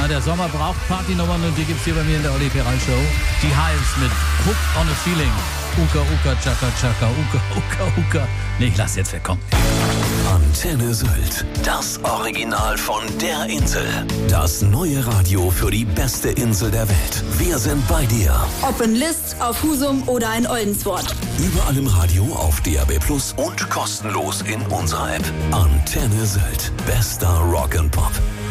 Ja, der Sommer braucht Partynummern und die gibt's hier bei mir in der Olli Peral Show. Die Hives mit Hook on a Feeling. Uka, uka, chaka, chaka, uka, uka, uka. Nee, ich lass jetzt wegkommen. Antenne Sylt, das Original von der Insel. Das neue Radio für die beste Insel der Welt. Wir sind bei dir. Ob in List, auf Husum oder in Oldenswort. Überall im Radio, auf DAB+ und kostenlos in unserer App. Antenne Sylt, bester Rock and Pop.